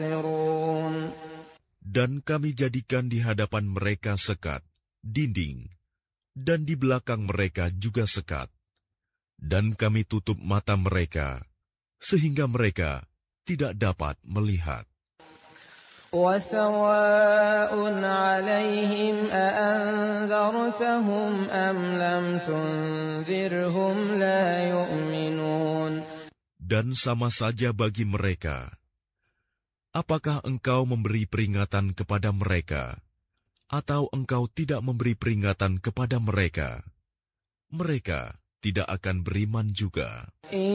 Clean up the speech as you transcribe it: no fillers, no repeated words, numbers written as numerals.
Dan kami jadikan di hadapan mereka sekat, dinding, dan di belakang mereka juga sekat. Dan kami tutup mata mereka, sehingga mereka tidak dapat melihat. وَسَوَاءٌ عَلَيْهِمْ أَأَنذَرْتَهُمْ أَمْ لَمْ تُنذِرْهُمْ لَا يُؤْمِنُونَ. Dan sama saja bagi mereka, apakah engkau memberi peringatan kepada mereka, atau engkau tidak memberi peringatan kepada mereka, mereka tidak akan beriman juga.